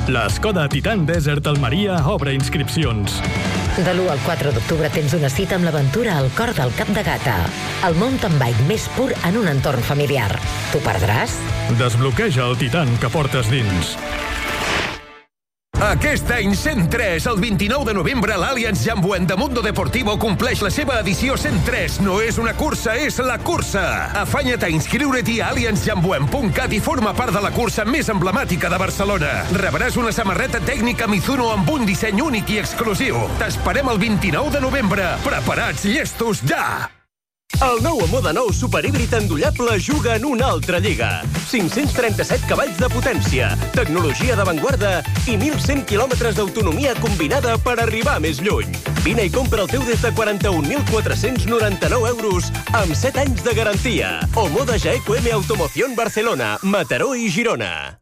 La Skoda Titan Desert Almeria obre inscripcions. De l'1 al 4 d'octubre tens una cita amb l'aventura al cor del Cap de Gata. El mountain bike més pur en un entorn familiar. T'ho perdràs? Desbloqueja el Titan que portes dins. Aquest any 103, el 29 de novembre, l'Allianz Jambuent de Mundo Deportivo compleix la seva edició 103. No és una cursa, és la cursa. Afanya't a inscriure-t'hi a allianzjambuent.cat i forma part de la cursa més emblemàtica de Barcelona. Rebràs una samarreta tècnica Mizuno amb un disseny únic i exclusiu. T'esperem el 29 de novembre. Preparats, llestos, ja! El nou Moda Nou superhíbrid endollable juga en una altra lliga. 537 cavalls de potència, tecnologia d'avantguarda i 1.100 quilòmetres d'autonomia combinada per arribar més lluny. Vine i compra el teu des de 41.499 euros amb 7 anys de garantia. O Moda Jaeco M Automoción Barcelona, Mataró i Girona.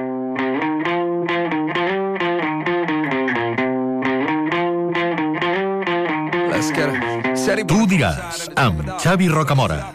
Tu diràs, amb Xavi Rocamora.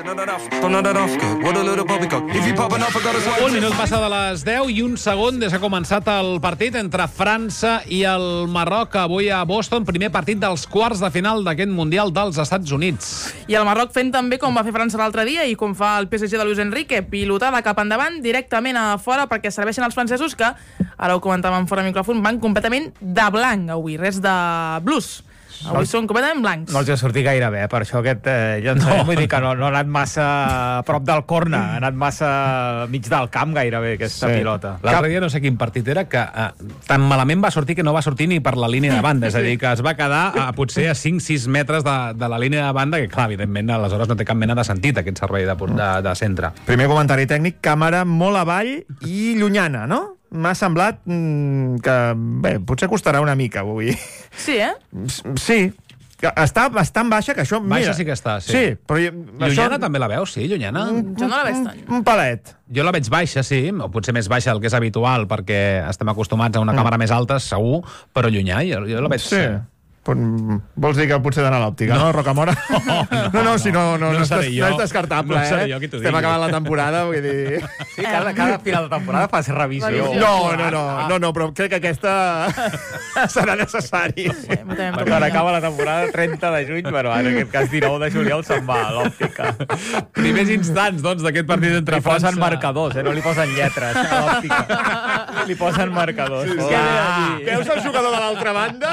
Un minut passa de les 10 i un segon des que ha començat el partit entre França i el Marroc avui a Boston, primer partit dels quarts de final d'aquest Mundial dels Estats Units. I el Marroc fent també com va fer França l'altre dia i com fa el PSG de Luis Enrique, pilotada cap endavant directament a fora perquè serveixen els francesos que, ara ho comentàvem fora de micròfon, van completament de blanc avui, res de blues. Avui són completament blancs. No els ha sortit gaire bé, per això aquest llançament. Vull dir que no ha anat massa a prop del corner, ha anat massa mig del camp gairebé, aquesta pilota. L'altre dia no sé quin partit era, que tan malament va sortir que no va sortir ni per la línia de banda, és a dir, que es va quedar potser a 5-6 metres de la línia de banda, que clar, evidentment, aleshores no té cap mena de sentit aquest servei de centre. Primer comentari tècnic, càmera molt avall i llunyana, no? M'ha semblat que, bé, potser costarà una mica avui. Sí, eh? Sí. Està bastant baixa, que això... Baixa sí que està, sí. Sí, però... Llunyana també la veus, sí, Llunyana? Jo no la veig tant. Un palet. Jo la veig baixa, sí, o potser més baixa del que és habitual, perquè estem acostumats a una càmera més alta, segur, però llunyà, jo la veig... Sí. Vols dir que potser d'anar a l'òptica, no, Rocamora? No, si no és descartable, no seré jo qui t'ho digui. Estem acabant la temporada, vull dir... Sí, cada final de temporada fas revisió. No, però crec que aquesta serà necessari. Quan acaba la temporada 30 de juny, però en aquest cas 19 de juliol se'n va a l'òptica. Primers instants, doncs, d'aquest partit entre França... Li posen marcadors, no li posen lletres a l'òptica. Li posen marcadors. Veus el jugador de l'altra banda?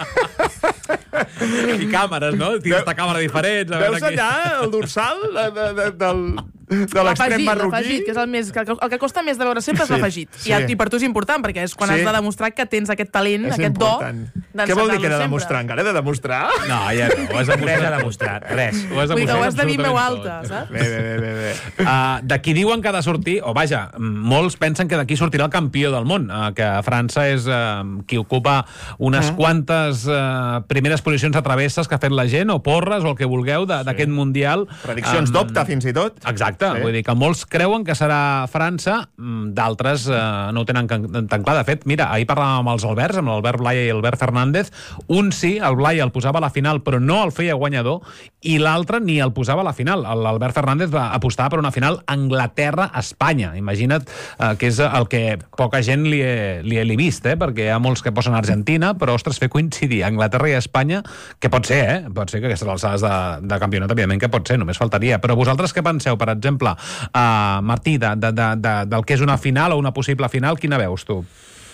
I càmeres, no? Tires de càmera diferents. Veus allà el dorsal de l'extrem marroquí? L'afegit, que és el que costa més de veure sempre és l'afegit. I per tu és important, perquè és quan has de demostrar que tens aquest talent, aquest do d'encertar-lo sempre. Què vol dir que he de demostrar? Encara he de demostrar? No, ja no. Res ha demostrat, res. Vull dir que ho has de dir meu alta, saps? Bé. D'aquí diuen que ha de sortir, o vaja, molts pensen que d'aquí sortirà el campió del món, que França és qui ocupa unes quantes primeres posicions a travesses que ha fet la gent, o porres, o el que vulgueu, d'aquest Mundial. Prediccions d'opta, fins i tot. Exacte. Vull dir que molts creuen que serà França, d'altres no ho tenen tan clar. De fet, mira, ahir parlàvem amb els Alberts, amb l'Albert Blaya i l'Albert Fernández. Un sí, el Blaya el posava a la final, però no el feia guanyador, i l'altre ni el posava a la final. L'Albert Fernández va apostar per una final Anglaterra-Espanya. Imagina't que és el que poca gent li he vist, perquè hi ha molts que posen Argentina, però, ostres, fer coincidir Anglaterra i Espanya, que pot ser, pot ser que aquestes alçades de campionat, evidentment que pot ser, només faltaria. Però vosaltres què penseu, per exemple, Martí, del que és una final o una possible final, quina veus tu?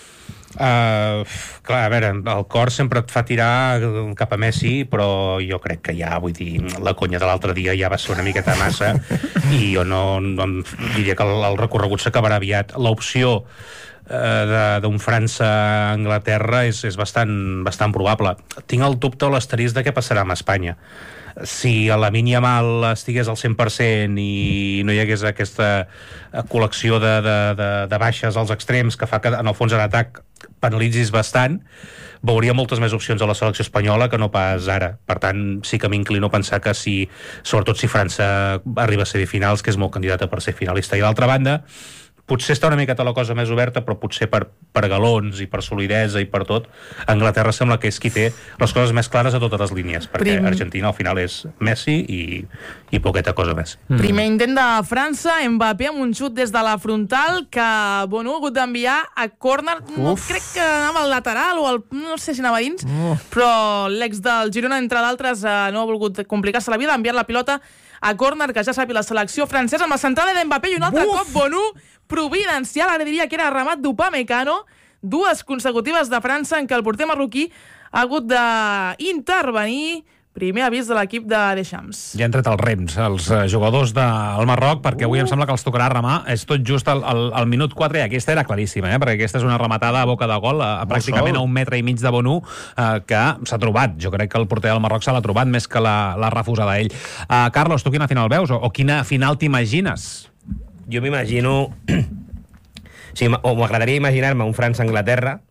Clar, a veure, el cor sempre et fa tirar cap a Messi, però jo crec que ja, vull dir, la conya de l'altre dia ja va ser una miqueta massa i jo no diria que el recorregut s'acabarà aviat. L'opció d'un França-Anglaterra és bastant probable. Tinc el dubte o l'asterisc de què passarà amb Espanya. Si a Lamine Yamal estigués al 100% i no hi hagués aquesta col·lecció de baixes als extrems que fa que, en el fons, en atac penalitzis bastant, veuria moltes més opcions a la selecció espanyola que no pas ara. Per tant, sí que m'inclino a pensar que sobretot si França arriba a semifinals, que és molt candidata per ser finalista. I d'altra banda, potser està una miqueta la cosa més oberta, però potser per galons i per solidesa i per tot, Anglaterra sembla que és qui té les coses més clares a totes les línies, perquè Argentina al final és Messi i poqueta cosa més. Primer intent de França, Mbappé amb un xut des de la frontal que Bono ha hagut d'enviar a córner, no crec que anava al lateral o no sé si anava dins, però l'ex del Girona, entre d'altres, no ha volgut complicar-se la vida, ha enviat la pilota a córner, que ja sàpiga la selecció francesa, amb la centrada d'Mbappé i un altre cop Bono providencial, ara diria que era remat d'Upamecano, dues consecutives de França en què el porter marroquí ha hagut d'intervenir. Primer avís de l'equip de Deschamps. Ja han tret els rems, els jugadors del Marroc, perquè avui em sembla que els tocarà remar. És tot just al minut 4, i aquesta era claríssima, perquè aquesta és una rematada a boca de gol, pràcticament a 1,5 metres de Bono, que s'ha trobat. Jo crec que el porter del Marroc se l'ha trobat més que la refusada ell. Carlos, tu quina final veus? O quina final t'imagines? Jo m'imagino... Sí, o m'agradaria imaginar-me un França-Anglaterra,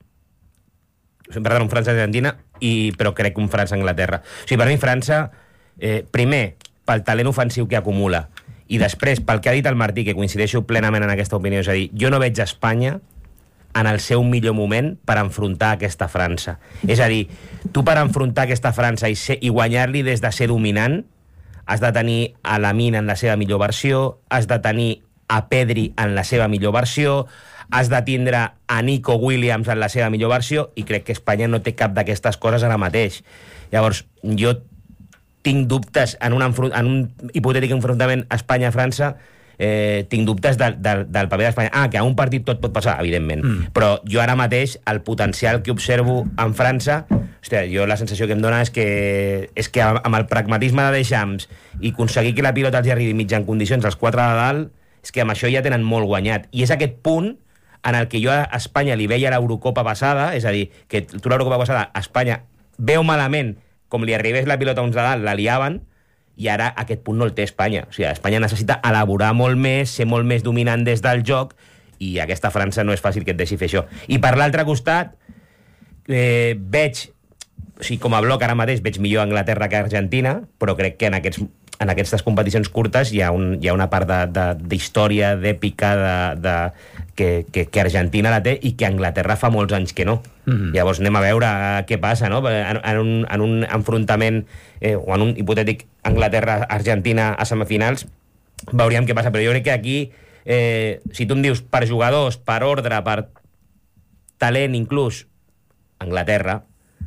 perdó, un França-Argentina, però crec que un França-Anglaterra. O sigui, per mi França, primer, pel talent ofensiu que acumula, i després, pel que ha dit el Martí, que coincideixo plenament en aquesta opinió, és a dir, jo no veig Espanya en el seu millor moment per enfrontar aquesta França. És a dir, tu per enfrontar aquesta França i guanyar-li des de ser dominant, has de tenir a Lamine en la seva millor versió, has de tenir a Pedri en la seva millor versió, has de tindre a Nico Williams en la seva millor versió, i crec que Espanya no té cap d'aquestes coses ara mateix. Llavors, jo tinc dubtes en un hipotètic enfrontament Espanya-França, tinc dubtes del paper d'Espanya. Que a un partit tot pot passar, evidentment, però jo ara mateix el potencial que observo en França, hòstia, jo la sensació que em dona és que amb el pragmatisme de Deschamps i aconseguir que la pilota els arribi mig en condicions als 4 de dalt, és que amb això ja tenen molt guanyat. I és aquest punt en el que jo a Espanya li veia l'Eurocopa passada, és a dir, que tu l'Eurocopa passada a Espanya veu malament, com li arribés la pilota a uns de dalt, la liaven, i ara aquest punt no el té Espanya. O sigui, Espanya necessita elaborar molt més, ser molt més dominant des del joc, i aquesta França no és fàcil que et deixi fer això. I per l'altre costat, veig, o sigui, com a bloc ara mateix, veig millor Anglaterra que Argentina, però crec que en aquestes competicions curtes hi ha una part d'història, d'èpica, que Argentina la té i que Anglaterra fa molts anys que no. Llavors anem a veure què passa, no? En un enfrontament o en un hipotètic Anglaterra-Argentina a semifinals veuríem què passa, però jo crec que aquí si tu em dius per jugadors, per ordre, per talent inclús, Anglaterra,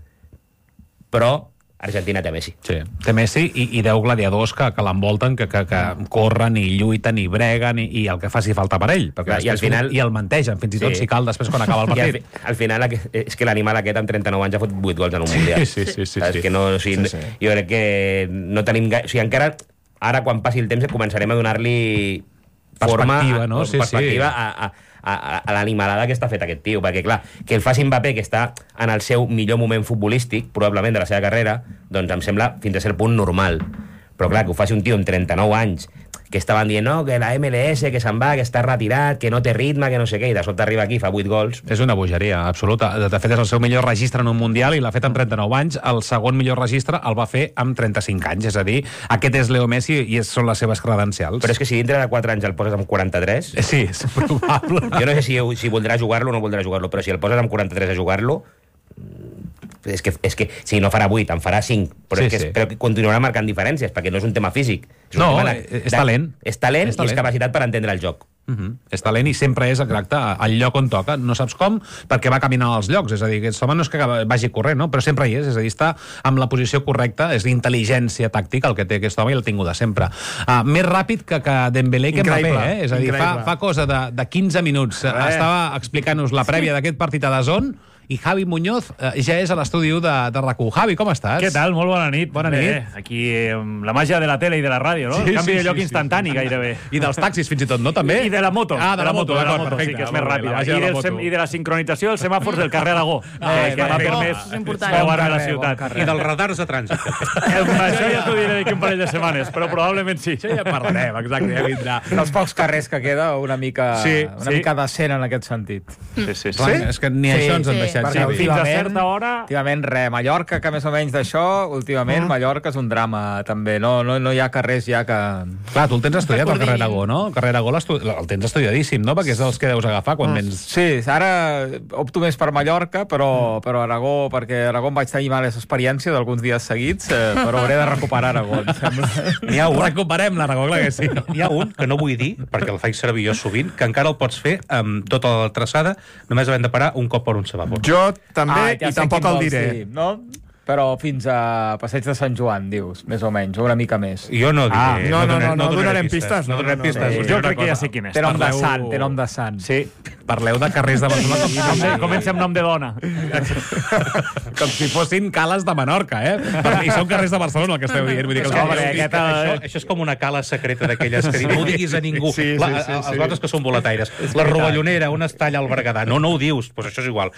però Argentina té Messi. Sí, té Messi i 10 gladiadors que l'envolten, que corren i lluiten i breguen i el que faci falta per ell, perquè i al final i el mentegen, fins i tot si cal després quan acaba el partit. Al final és que l'animal aquest amb 39 anys ha fotut 8 gols en un mundial. Sí. Que no, o sigui, jo crec que no tenim gaire... O sigui, encara ara quan passi el temps començarem a donar-li forma, perspectiva a l'animalada que està fet aquest tio, perquè clar, que el faci Mbappé, que està en el seu millor moment futbolístic probablement de la seva carrera, doncs em sembla fins a cert punt normal, però clar, que ho faci un tio amb 39 anys que estaven dient, no, que la MLS, que se'n va, que està retirat, que no té ritme, que no sé què, i de sobte arriba aquí i fa 8 gols. És una bogeria, absoluta. De fet, és el seu millor registre en un Mundial i l'ha fet amb 39 anys. El segon millor registre el va fer amb 35 anys. És a dir, aquest és Leo Messi i són les seves credencials. Però és que si dintre de 4 anys el poses amb 43... Sí, és probable. Jo no sé si voldrà jugar-lo o no voldrà jugar-lo, però si el poses amb 43 a jugar-lo... És que si no farà 8, en farà 5, però però continuarà marcant diferències, perquè no és un tema físic. És talent. És talent i és capacitat per entendre el joc. És talent i sempre és, exacte, al lloc on toca. No saps com, perquè va caminar als llocs. És a dir, aquest home no és que vagi corrent, no? Però sempre hi és. És a dir, està amb la posició correcta. És intel·ligència tàctica el que té aquest home i l'ha tingut de sempre. Més ràpid que Dembélé que Mbappé, És a dir, fa cosa de 15 minuts. Estava explicant-nos la prèvia d'aquest partit a DAZN i Javi Muñoz ja és a l'estudi de RAC1. Javi, com estàs? Què tal? Molt bona nit. Bona nit. Aquí la màgia de la tele i de la ràdio, no? Canvi de lloc instantani, gairebé. I dels taxis, fins i tot, no? També? I de la moto. De la moto, sí, que és més ràpida. I de la sincronització dels semàfors del carrer Aragó, que m'ha permès creuar-me la ciutat. I dels radars de trànsit. Això ja t'ho diré d'aquí un parell de setmanes, però probablement sí. Això ja parlarem, exacte, ja vindrà. Dels pocs carrers que queda, una mica decent en aquest sentit. Sí. És que ni això ens han deixat Xavi. Fins a certa hora... Últimament, Mallorca, que més o menys d'això, últimament, Mallorca és un drama, també. No hi ha carrers ja que... Clar, tu el tens estudiat, el carrer Aragó, no? El carrer Aragó el tens estudiadíssim, no? Perquè és dels que deus agafar quan vens... Sí, ara opto més per Mallorca, però Aragó, perquè a Aragó em vaig tenir males experiències d'alguns dies seguits, però hauré de recuperar Aragó, em sembla. Recuperem l'Aragó, clar que sí. N'hi ha un que no vull dir, perquè el faig servir jo sovint, que encara el pots fer amb tota la traçada, només havent de parar un cop per un semàfor. Jo també, i tampoc el diré. Sí, no? Però fins a Passeig de Sant Joan, dius, més o menys, o una mica més. Jo no diré... No donarem pistes. No donarem pistes. Jo crec que ja sé quin és. Té nom de sant. Sí. Parleu de carrers de Barcelona Comença amb nom de dona. Com si fossin cales de Menorca, I són carrers de Barcelona, el que esteu dient. Vull dir que això és com una cala secreta d'aquelles que no ho diguis a ningú. Els altres que són boletaires. La Rovellonera, on es talla el Berguedà. No ho dius, doncs això és igual.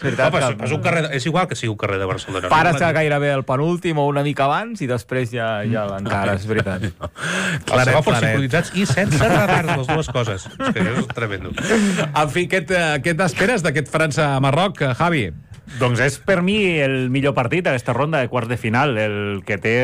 És igual que sigui un carrer de Barcelona. Pares gairebé el penúltim o una mica abans i després ja encara, és veritat. Els semàfors sincronitzats i sense retard, les dues coses. És que és tremendo. En fi, què t'esperes d'aquest França-Marroc, Javi? Doncs és per mi el millor partit d'aquesta ronda de quarts de final, el que té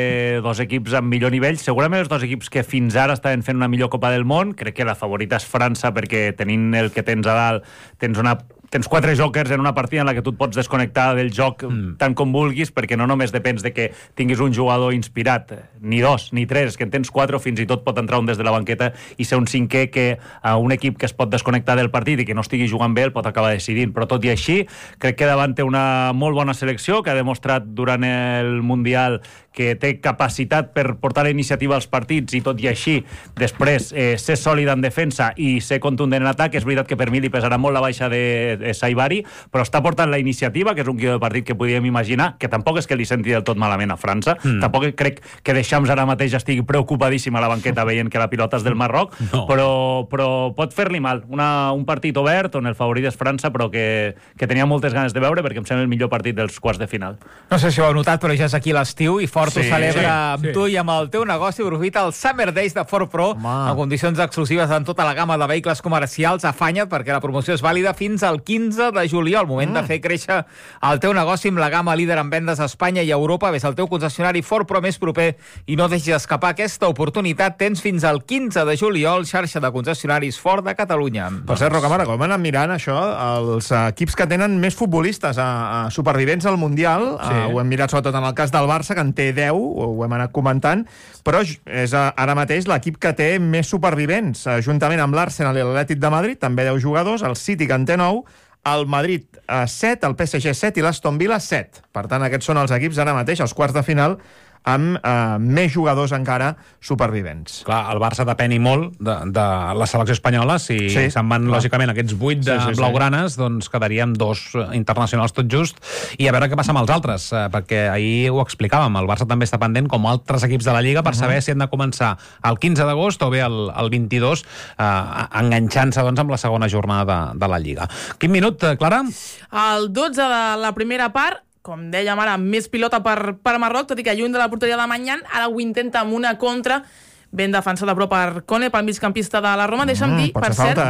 dos equips amb millor nivell, segurament els dos equips que fins ara estaven fent una millor Copa del Món. Crec que la favorita és França, perquè tenint el que tens a dalt tens 4 jokers en una partida en la que tu et pots desconnectar del joc tant com vulguis, perquè no només depens de que tinguis un jugador inspirat, ni 2, ni 3, que en tens 4, fins i tot pot entrar un des de la banqueta i ser un cinquè que un equip que es pot desconnectar del partit i que no estigui jugant bé el pot acabar decidint. Però tot i així, crec que davant té una molt bona selecció, que ha demostrat durant el Mundial que té capacitat per portar la iniciativa als partits i tot i així després ser sòlida en defensa i ser contundent en atac. És veritat que per mi li pesarà molt la baixa de Saibari, però està portant la iniciativa, que és un guió de partit que podíem imaginar, que tampoc és que li senti del tot malament a França. Tampoc crec que Deschamps ara mateix estigui preocupadíssim a la banqueta veient que la pilota és del Marroc, però pot fer-li mal. Un partit obert on el favorit és França, però que tenia moltes ganes de veure, perquè em sembla el millor partit dels quarts de final. No sé si ho heu notat, però ja és aquí l'estiu i Ford ho celebra amb tu i amb el teu negoci. Aprofita el Summer Days de Ford Pro en condicions exclusives en tota la gamma de vehicles comercials. Afanya't, perquè la promoció és vàlida fins al 15 de juliol. Moment de fer créixer el teu negoci amb la gamma líder en vendes a Espanya i a Europa. Ves al teu concessionari Ford Pro més proper i no deixis escapar aquesta oportunitat. Tens fins al 15 de juliol xarxa de concessionaris Ford de Catalunya. Per cert, Rocamora, com hem anat mirant això, els equips que tenen més futbolistes a supervivents al Mundial, ho hem mirat sobretot en el cas del Barça, que en té 10, ho hem anat comentant, però és ara mateix l'equip que té més supervivents, juntament amb l'Arsenal i l'Atlètic de Madrid, també 10 jugadors, el City, que en té 9, el Madrid 7, el PSG 7 i l'Aston Villa 7. Per tant, aquests són els equips ara mateix, els quarts de final, amb més jugadors encara supervivents. Clar, el Barça depèn i molt de la selecció espanyola. Si se'n van, lògicament, aquests 8 de blaugranes, doncs quedaríem 2 internacionals tot just, i a veure què passa amb els altres, perquè ahir ho explicàvem, el Barça també està pendent, com altres equips de la Lliga, per saber si han de començar el 15 d'agost o bé el 22, enganxant-se doncs amb la segona jornada de la Lliga. Quin minut, Clara? El 12 de la primera part, com dèiem ara, més pilota per Marroc, tot i que lluny de la porteria de Manyan, ara ho intenta amb una contra ben defensada però per Kone, pel migcampista de la Roma. Deixa'm dir, per cert,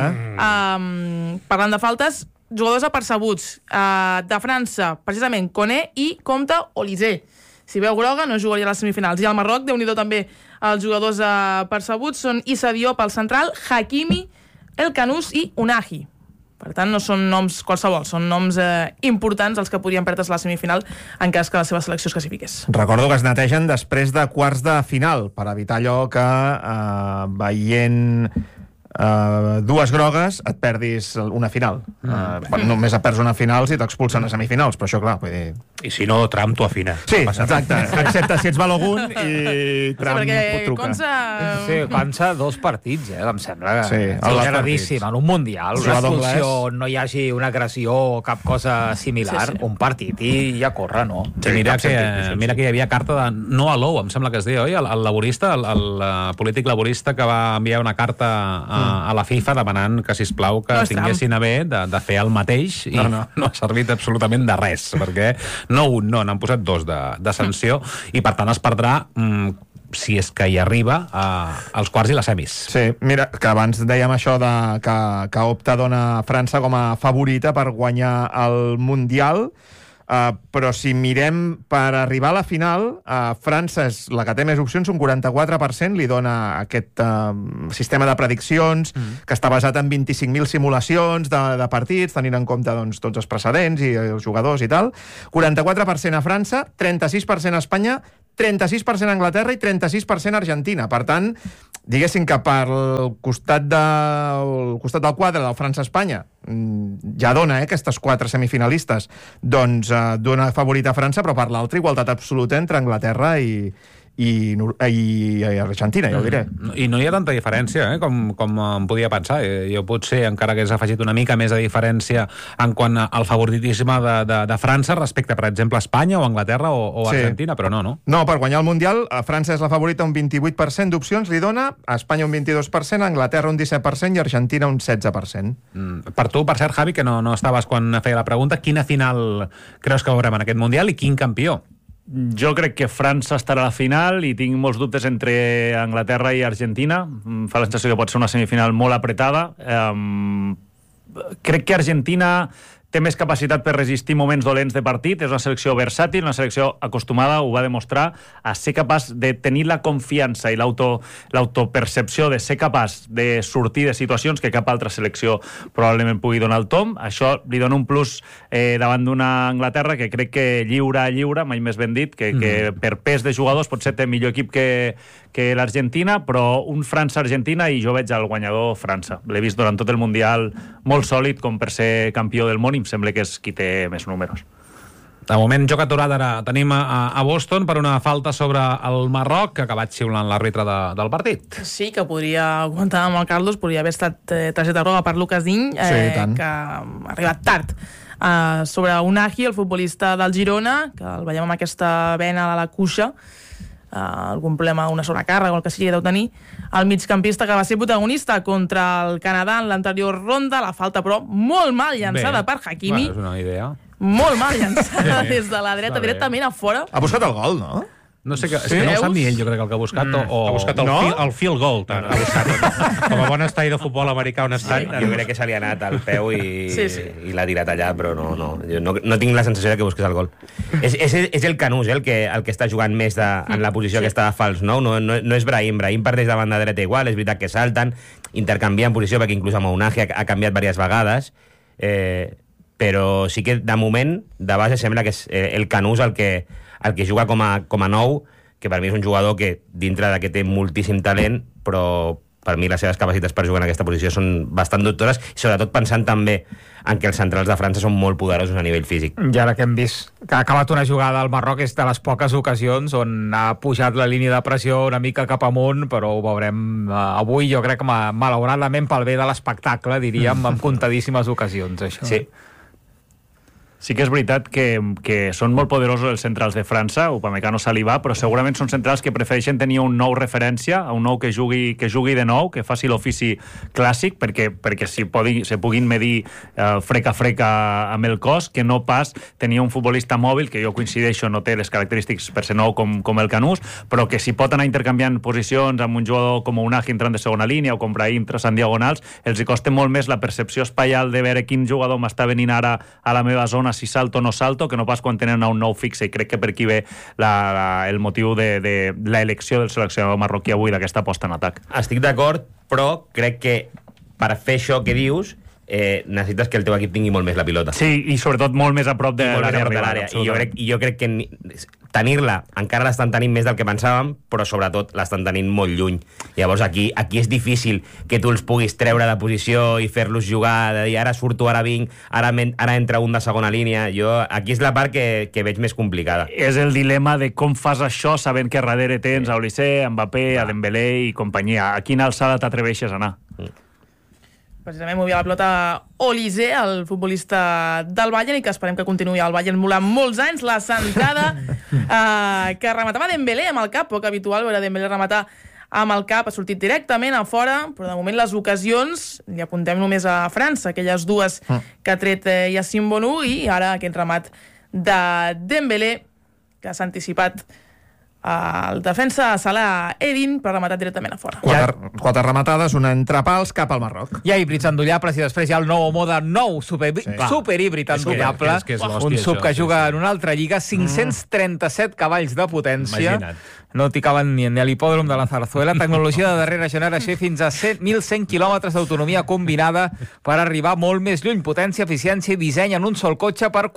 parlant de faltes, jugadors apercebuts de França, precisament Kone i compta Olysée. Si veu groga, no jugaria a les semifinals. I al Marroc, Déu-n'hi-do també, els jugadors apercebuts són Issa Diop al central, Hakimi, El Kanous i Unahi. Per tant, no són noms qualsevol, són noms importants els que podrien perdre's la semifinal en cas que la seva selecció es classifiqués. Recordo que es netegen després de quarts de final, per evitar allò que veient dues grogues et perdis una final. Només et perds una final si t'expulsen a semifinals, però això, clar, vull dir... I si no, Trump t'ho afina. Sí, exacte. Excepte si ets Balogun i Trump truca. Sí, Consa 2 partits, em sembla. Sí, claríssim, en un Mundial, una expulsió, no hi hagi una agressió o cap cosa similar, un partit i ja corre, no? Mira que hi havia carta de no alou, em sembla que es deia, oi? El laborista, el polític laborista que va enviar una carta a la FIFA demanant que, sisplau, que tinguessin a bé de fer el mateix i no ha servit absolutament de res, perquè n'han posat 2 de sanció i per tant es perdrà si és que hi arriba als quarts i les semis. Sí, mira, que abans dèiem això que Opta dona França com a favorita per guanyar el Mundial, però si mirem per arribar a la final, França és la que té més opcions, un 44% li dona aquest sistema de prediccions que està basat en 25.000 simulacions de partits, tenint en compte doncs, tots els precedents i els jugadors i tal. 44% a França, 36% a Espanya, 36% a Anglaterra i 36% a Argentina. Per tant, diguéssim que pel costat del quadre del França-Espanya ja dona aquestes 4 semifinalistes, doncs dona favorit a França, però per l'altre igualtat absoluta entre Anglaterra i Argentina, ja ho diré. I no hi ha tanta diferència, com em podia pensar. Jo potser encara hagués afegit una mica més de diferència en quant al favoritisme de França respecte, per exemple, a Espanya o Anglaterra o Argentina, però no. No, per guanyar el Mundial, a França és la favorita un 28% d'opcions, li dona, a Espanya un 22%, a Anglaterra un 17% i a Argentina un 16%. Per tu, per cert, Javi, que no estaves quan feia la pregunta, quina final creus que veurem en aquest Mundial i quin campió? Jo crec que França estarà a la final i tinc molts dubtes entre Anglaterra i Argentina. Fa la sensació que pot ser una semifinal molt apretada. Crec que Argentina té més capacitat per resistir moments dolents de partit, és una selecció versàtil, una selecció acostumada, ho va demostrar, a ser capaç de tenir la confiança i l'autopercepció de ser capaç de sortir de situacions que cap altra selecció probablement pugui donar el tom. Això li dona un plus davant d'una Anglaterra que crec que lliure a lliure, mai més ben dit, que per pes de jugadors potser té millor equip que l'Argentina, però un França-Argentina i jo veig el guanyador França. L'he vist durant tot el Mundial molt sòlid com per ser campió del món i em sembla que és qui té més números. De moment, joc aturat ara tenim a Boston per una falta sobre el Marroc, que ha acabat xiulant l'àrbitre del partit. Sí, que podria aguantar amb el Carlos, podria haver estat targeta groga per Lucas Digne, que ha arribat tard. Sobre Unai, el futbolista del Girona, que el veiem amb aquesta vena a la cuixa, algun problema, una sobrecàrrega o el que sigui deu tenir, el migcampista que va ser protagonista contra el Canadà en l'anterior ronda, la falta però molt mal llançada per Hakimi. És una idea. Molt mal llançada des de la dreta, directament a fora. Ha buscat el gol, no? No sé, és que no ho sap ni ell, jo crec que el que ha buscat. Ha buscat el field goal. Ha buscat. Com a bon estadi de futbol americà on estan. Jo crec que se li ha anat al peu i l'ha tirat allà, però no. Jo no tinc la sensació de que busqués el gol. És el Canús, el que està jugant més en la posició que està de fals, no? No és Brahim. Brahim parteix de banda dreta igual, és veritat que salten, intercanvien posició, perquè inclús amb Unai ha canviat diverses vegades, però sí que de moment, de base, sembla que és el Canús el que juga com a nou, que per mi és un jugador que, dintre de que té moltíssim talent, però per mi les seves capacitats per jugar en aquesta posició són bastant dubtoses, i sobretot pensant també en que els centrals de França són molt poderosos a nivell físic. I ara que hem vist que ha acabat una jugada al Marroc, és de les poques ocasions on ha pujat la línia de pressió una mica cap amunt, però ho veurem avui, jo crec que malauradament pel bé de l'espectacle, diríem, en comptadíssimes ocasions, això. Sí. Sí que és veritat que són molt poderosos els centrals de França, Upamecano, Saliba, però segurament són centrals que prefereixen tenir un nou referència, un nou que jugui de nou, que faci l'ofici clàssic, perquè se puguin medir freca a freca amb el cos, que no pas tenir un futbolista mòbil, que jo coincideixo, no té les característiques per ser nou com el Canús, però que si pot anar intercanviant posicions amb un jugador com Unai entrant de segona línia o com Brahim traçant diagonals, els hi costa molt més la percepció espaial de veure quin jugador m'està venint ara a la meva zona, si salto o no salto, que no pas quan tenen un nou fixe, i crec que per aquí ve el motiu de l'elecció del seleccionador marroquí avui d'aquesta posta en atac. Estic d'acord, però crec que per fer això que dius necessites que el teu equip tingui molt més la pilota. Sí, i sobretot molt més a prop de l'àrea. I jo crec que tenir-la encara l'estan tenint més del que pensàvem, però sobretot l'estan tenint molt lluny. Llavors aquí és difícil que tu els puguis treure de posició i fer-los jugar, de dir ara surto, ara vinc, ara entra un de segona línia. Aquí és la part que veig més complicada. És el dilema de com fas això sabent que darrere tens a Olise, a Mbappé, a Dembélé i companyia. A quina alçada t'atreveixes a anar? Precisament movia la pelota Olise, el futbolista del Bayern, i que esperem que continuï al Bayern durant molts anys. La centrada que rematava Dembélé amb el cap, poc habitual veure Dembélé rematar amb el cap, ha sortit directament a fora, però de moment les ocasions li apuntem només a França, aquelles dues que ha tret Yassine Bounou, i ara aquest remat de Dembélé, que s'ha anticipat el defensa Salah Edin, però rematat directament a fora. 4 rematades, una entre pals cap al Marroc. Hi ha híbrids endollables i després hi ha el nou mode superhíbrid endollable. Un sub que juga en una altra lliga, 537 cavalls de potència. Imagina't. No t'hi caben ni a l'hipòdrom de la Zarzuela. Tecnologia de darrera generació i fins a 1.100 quilòmetres d'autonomia combinada per arribar molt més lluny. Potència, eficiència i disseny en un sol cotxe per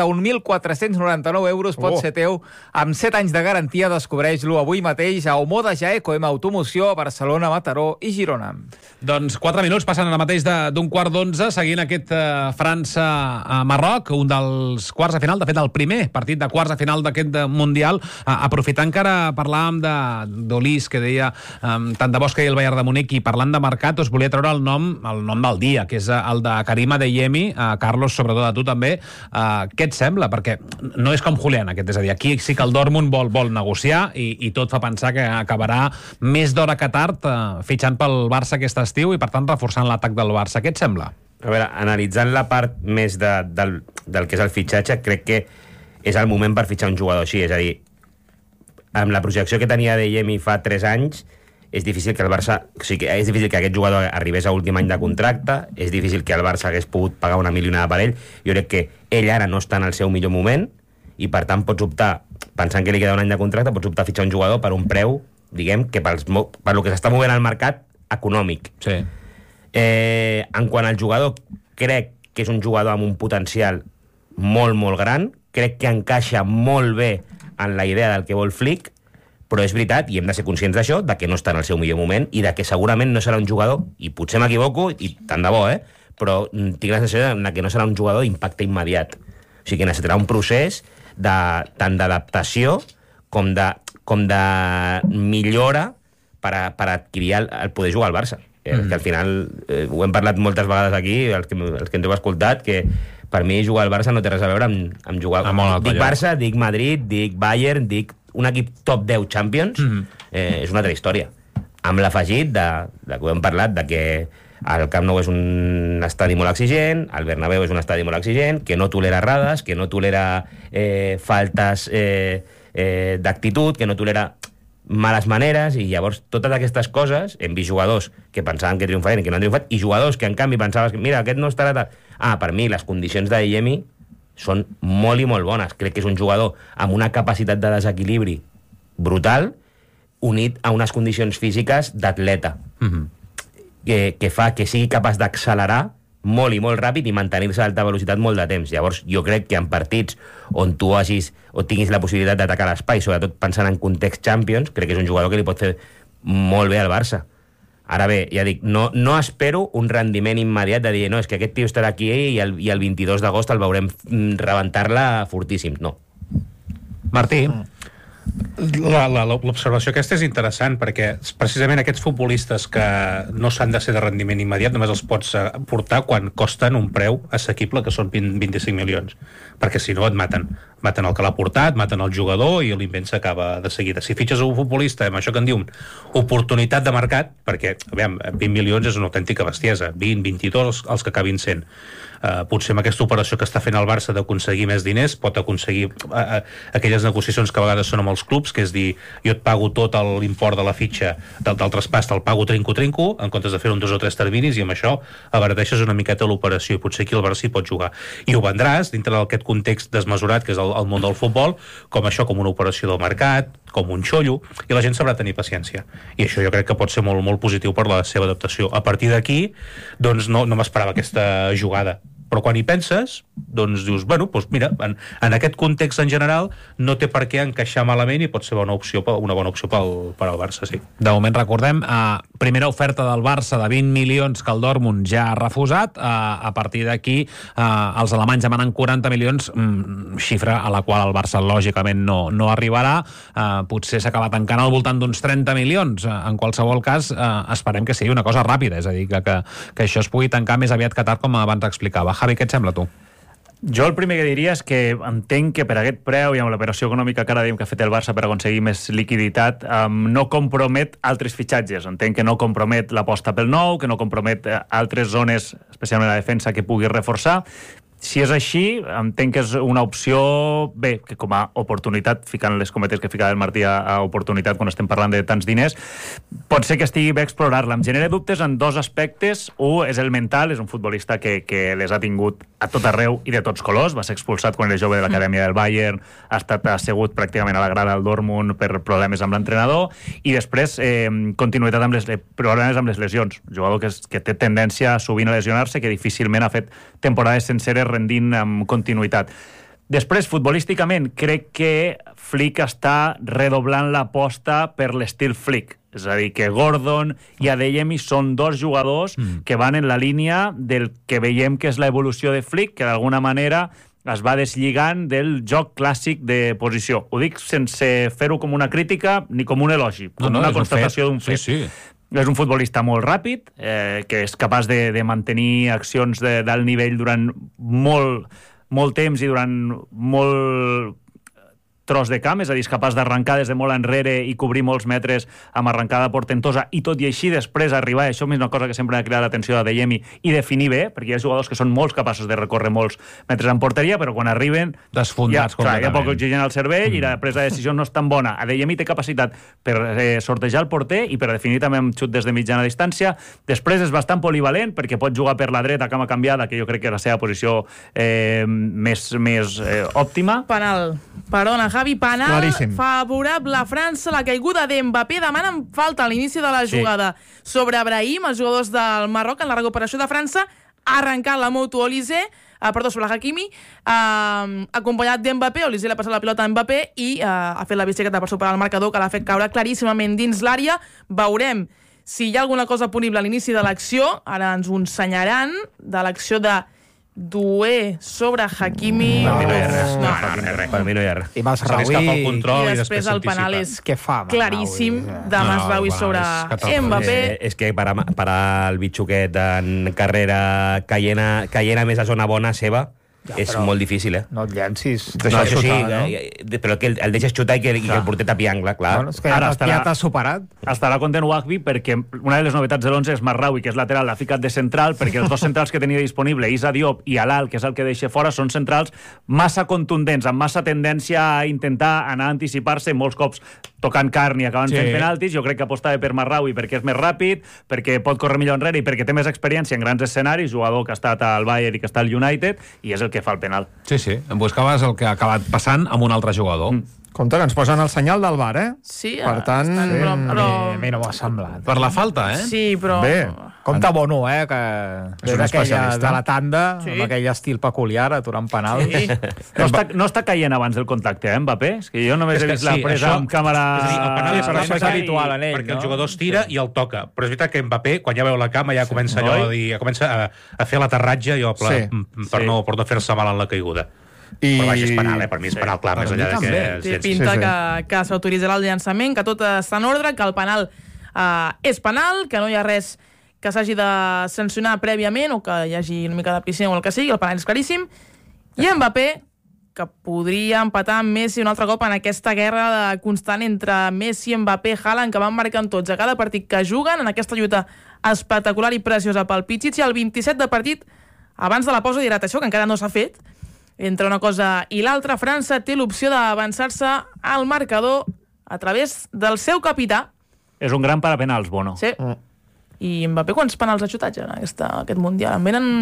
41.499 euros. Pot ser teu amb 7 anys de garantia. Descobreix-lo avui mateix a Omoda Jaeco M Automoció a Barcelona, Mataró i Girona. Doncs 4 minuts passen ara mateix d'un 11:15, seguint aquest França-Marroc, un dels quarts de final, de fet el primer partit de quarts de final d'aquest Mundial. Aprofitant que ara parlàvem d'Olís, que deia tant de bo que hi el Bayern de Munic, i parlant de mercat, us volia treure el nom del dia, que és el de Karim Adeyemi. Carlos, sobretot a tu també. Què et sembla? Perquè no és com Julián, aquest, és a dir, aquí sí que el Dortmund vol negociar i tot fa pensar que acabarà més d'hora que tard fitxant pel Barça aquest estiu i, per tant, reforçant l'atac del Barça. Què et sembla? A veure, analitzant la part més del que és el fitxatge, crec que és el moment per fitxar un jugador així. És a dir, amb la projecció que tenia Adeyemi fa 3 anys, és difícil que el Barça... O sigui, és difícil que aquest jugador arribés a últim any de contracte, és difícil que el Barça hagués pogut pagar una milionada per ell. Jo crec que ell ara no està en el seu millor moment i, per tant, pots optar, pensant que li queda un any de contracte, pots optar a fitxar un jugador per un preu, diguem, que per lo que s'està movent al mercat econòmic. Sí. En quant al jugador, crec que és un jugador amb un potencial molt, molt gran. Crec que encaixa molt bé en la idea del que vol Flick, però és veritat, i hem de ser conscients d'això, de que no està en el seu millor moment i de que segurament no serà un jugador, i potser m'equivoco, i tant de bo, però tinc la sensació de que no serà un jugador d'impacte immediat. O sigui que necessitarà un procés tant d'adaptació com de millora per adquirir el poder jugar al Barça. Que al final, ho hem parlat moltes vegades aquí, els que ens heu escoltat, que per mi jugar al Barça no té res a veure amb jugar... Dic Barça, dic Madrid, dic Bayern, dic un equip top 10 Champions, és una altra història. Amb l'afegit de que ho hem parlat, de que el Camp Nou és un estadi molt exigent, el Bernabéu és un estadi molt exigent, que no tolera errades, que no tolera faltes d'actitud, que no tolera males maneres, i llavors totes aquestes coses, hem vist jugadors que pensaven que triomfarien i que no han triomfat, i jugadors que en canvi pensaves que mira, aquest no estarà tal... Per mi les condicions d'Adeyemi són molt i molt bones. Crec que és un jugador amb una capacitat de desequilibri brutal, unit a unes condicions físiques d'atleta, que fa que sigui capaç d'accelerar molt i molt ràpid i mantenir-se a alta velocitat molt de temps. Llavors, jo crec que en partits on tu tinguis la possibilitat d'atacar l'espai, sobretot pensant en context Champions, crec que és un jugador que li pot fer molt bé al Barça. Ara bé, ja dic, no espero un rendiment immediat de dir, no, és que aquest tio estarà aquí i el 22 d'agost el veurem rebentar-la fortíssim. No. Martí? L'observació aquesta és interessant, perquè precisament aquests futbolistes que no s'han de ser de rendiment immediat només els pots portar quan costen un preu assequible, que són 25 milions, perquè si no et maten el que l'ha portat, maten el jugador i l'invent s'acaba de seguida. Si fitxes un futbolista amb això que en diuen oportunitat de mercat, perquè aviam, 20 milions és una autèntica bestiesa, 20, 22 els que acabin sent. Potser amb aquesta operació que està fent el Barça d'aconseguir més diners pot aconseguir aquelles negociacions que a vegades són amb els clubs, que és dir, jo et pago tot l'import de la fitxa del traspàs, te'l pago trinco, en comptes de fer-ho en 2 o 3 terminis, i amb això abarateixes una miqueta l'operació, i potser aquí el Barça hi pot jugar. I ho vendràs dintre d'aquest context desmesurat que és el món del futbol, com això, com una operació del mercat, com un xollo, i la gent sabrà tenir paciència. I això jo crec que pot ser molt, molt positiu per la seva adaptació. A partir d'aquí, doncs no m'esperava aquesta jugada. Però quan hi penses, doncs dius, bueno, doncs mira, en aquest context en general no té per què encaixar malament i pot ser una bona opció per al Barça, sí. De moment, recordem, primera oferta del Barça de 20 milions que el Dortmund ja ha refusat. A partir d'aquí, els alemanys demanen 40 milions, xifra a la qual el Barça lògicament no arribarà. Potser s'acaba tancant al voltant d'uns 30 milions. En qualsevol cas, esperem que sigui una cosa ràpida, és a dir, que això es pugui tancar més aviat que tard, com abans explicava. Javi, què et sembla, tu? Jo el primer que diria és que entenc que per aquest preu i amb l'operació econòmica que ara diem que ha fet el Barça per aconseguir més liquiditat, no compromet altres fitxatges. Entenc que no compromet l'aposta pel nou, que no compromet altres zones, especialment la defensa, que pugui reforçar. Si és així, entenc que és una opció, bé, que com a oportunitat, ficant les cometes que ficava el Martí a oportunitat quan estem parlant de tants diners, pot ser que estigui bé explorar-la. Em genera dubtes en dos aspectes. Un és el mental, és un futbolista que les ha tingut a tot arreu i de tots colors. Va ser expulsat quan era jove de l'acadèmia del Bayern, ha estat assegut pràcticament a la grada del Dortmund per problemes amb l'entrenador, i després continuïtat amb problemes amb les lesions. Un jugador que té tendència sovint a lesionar-se, que difícilment ha fet temporades senceres rendint amb continuïtat. Després, futbolísticament, crec que Flick està redoblant l'aposta per l'estil Flick. És a dir, que Gordon i Adeyemi són dos jugadors que van en la línia del que veiem que és l'evolució de Flick, que d'alguna manera es va deslligant del joc clàssic de posició. Ho dic sense fer-ho com una crítica ni com un elogi, com una constatació d'un fet. Sí. És un futbolista molt ràpid, que és capaç de mantenir accions d'alt nivell durant molt temps i durant molt tros de camp, és a dir, és capaç d'arrencar des de molt enrere i cobrir molts metres amb arrencada portentosa, i tot i així després arribar, això és una cosa que sempre ha cridat l'atenció d'Adeyemi, i definir bé, perquè hi ha jugadors que són molt capaços de recórrer molts metres en porteria, però quan arriben desfondats hi ha poc oxigen al cervell i la presa de decisió no és tan bona. Adeyemi té capacitat per sortejar el porter i per definir també amb xut des de mitjana distància. Després és bastant polivalent, perquè pot jugar per la dreta, cama canviada, que jo crec que és la seva posició més òptima. Penal. Perdona, Javi, penal Claríssim. favorable a França. La caiguda d'Mbappé demanen falta a l'inici de la jugada sobre Brahim, els jugadors del Marroc, en la recuperació de França, ha arrencat la moto Olise, sobre Hakimi, acompanyat d'Mbappé. Olise l'ha passat la pilota a Mbappé i ha fet la bicicleta per superar el marcador, que l'ha fet caure claríssimament dins l'àrea. Veurem si hi ha alguna cosa punible a l'inici de l'acció. Ara ens ho ensenyaran, de l'acció de Doué sobre Hakimi. Per mi no hi ha res. Per mi no hi ha res. I Masraoui. I després el penal és claríssim de Masraoui sobre Mbappé. És que parar el bitxuquet en carrera caient a més a zona bona seva és molt difícil, No et llencis. Això sí, però que el deixes xutar i que el porter tapi angle, clar. Bueno, és que ja t'ha superat. Estarà content Wagby perquè una de les novetats de l'11 és Masraoui, que és lateral, l'ha ficat de central, perquè els dos centrals que tenia disponible, Issa Diop i Alal, que és el que deixa fora, són centrals massa contundents, amb massa tendència a intentar anar a anticipar-se, molts cops tocant carn i acabant fent penaltis. Jo crec que apostava per Masraoui perquè és més ràpid, perquè pot córrer millor enrere i perquè té més experiència en grans escenaris, jugador que ha estat al Bayern i que està al United, i és el que fa el penal. Sí. Em buscaves el que ha acabat passant amb un altre jugador. Compte que ens posen el senyal del VAR, Sí, per tant... A mi no m'ha semblat. Per la falta, Sí, però... Bé. Compte Bono, que És un especialista. de la tanda, amb aquell estil peculiar, aturant penals. Sí. No està caient abans del contacte, Mbappé? És que jo només he vist la presa amb càmera... És a dir, el penal Això és habitual en ell, perquè el jugador es tira i el toca. Però és veritat que Mbappé, quan ja veu la cama, ja comença a fer l'aterratge per no fer-se mal en la caiguda. Però vaja, és penal, per mi és penal clar, més enllà de que... Té pinta que s'autoritzarà el llançament, que tot està en ordre, que el penal és penal, que no hi ha res que s'hagi de sancionar prèviament o que hi hagi una mica de piscina o el que sigui, el penal és claríssim. I Mbappé, que podria empatar amb Messi un altre cop en aquesta guerra constant entre Messi, Mbappé, Haaland, que van marcant tots a cada partit que juguen, en aquesta lluita espectacular i preciosa pel Pichichi, i el 27 de partit, abans de la pausa d'hidratació, que encara no s'ha fet. Entre una cosa i l'altra, França té l'opció d'avançar-se al marcador a través del seu capità. És un gran parapenals, Bono. Sí. I Mbappé quants penals ha xutat ja en aquest Mundial? En venen...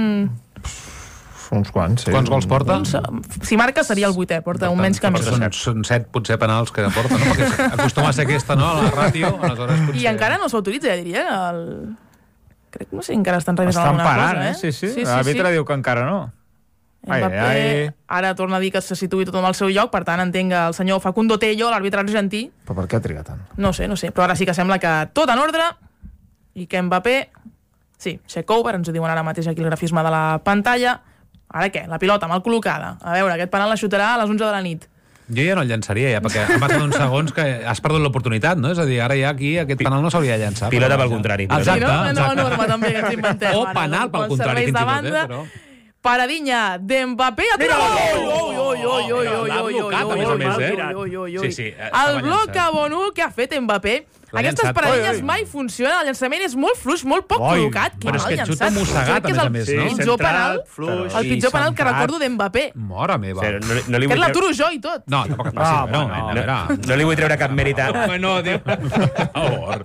Uns quants, sí. Quants gols porta? Si marca seria el 8è, porta un menys que més. Són 7 potser penals que porta, no? Perquè acostuma a ser aquesta, no? La ràtio, aleshores potser... I encara no s'autoritza, ja diria. Crec que no sé, encara estan revisant alguna cosa, Sí. L'àrbitre diu que encara no. Mbappé ara torna a dir que se situï tothom al seu lloc, per tant entenc que el senyor Facundo Tello, l'àrbitre argentí... Però per què ha trigat tant? No sé, però ara sí que sembla que tot en ordre i que Mbappé... Sí, check over, ens ho diuen ara mateix aquí el grafisme de la pantalla. Ara què? La pilota mal col·locada. A veure, aquest penal la xutarà a les 11 de la nit. Jo ja no el llançaria, perquè han passat uns segons que has perdut l'oportunitat, no? És a dir, ara ja aquí aquest penal no s'hauria de llançar. Pilota pel contrari. Exacte. Nova norma també que ens inventem. O penal pel contrari, fins i tot, però... Paradinha d'Mbappé. El bloc a Bono que ha fet Mbappé Aquestes paradilles mai funcionen, el llançament és molt fluix, molt poc col·locat. Però és que et xuta mossegat, a més, no? El pitjor penal, el pitjor penal que recordo d'Mbappé. Mora meva. Que l'aturo jo i tot. No, tampoc et passi. No li vull treure cap mèrit a... Home, no, diu. Per favor.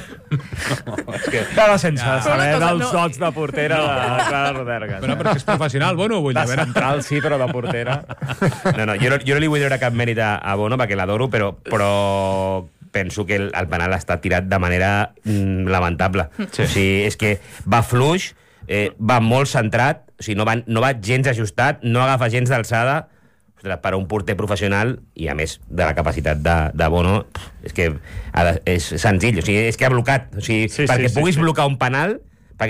Però sense saber dels dots de portera de Clara Rodergas. Però és professional, Bono, vull dir. De central sí, però de portera... No, jo no li vull treure cap mèrit a Bono perquè l'adoro, però penso que el penal està tirat de manera lamentable. Sí. O sigui, és que va fluix, va molt centrat, o sigui, no va gens ajustat, no agafa gens d'alçada. Per a un porter professional, i a més de la capacitat de Bono, és que és senzill, o sigui, és que ha blocat. O sigui, perquè puguis blocar un penal,